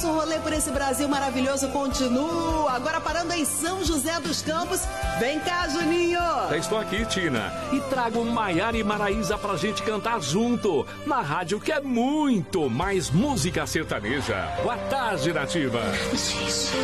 nosso rolê por esse Brasil maravilhoso continua. Agora parando em São José dos Campos. Vem cá, Juninho. Já estou aqui, Tina. E trago Maiara e Maraísa pra gente cantar junto. Na rádio que é muito mais música sertaneja. Boa tarde, Nativa.